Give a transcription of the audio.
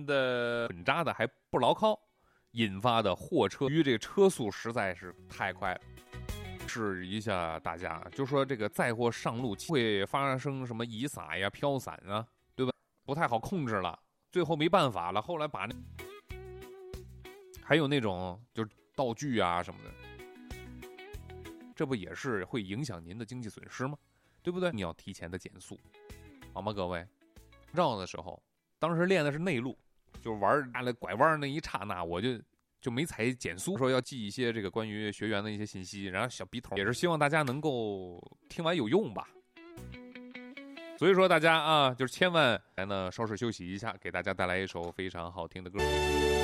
的混扎的还不牢靠，引发的货车于这个车速实在是太快了。示一下大家，就说这个载货上路会发生什么遗撒呀、飘散啊，对吧？不太好控制了，最后没办法了，后来把还有那种就是道具啊什么的，这不也是会影响您的经济损失吗？对不对？你要提前的减速，好吗，各位？绕的时候，当时练的是内路，就是玩了拐弯那一刹那，我就没踩减速，说要记一些这个关于学员的一些信息，然后小笔筒也是希望大家能够听完有用吧。所以说大家啊，就是千万来呢稍事休息一下，给大家带来一首非常好听的歌。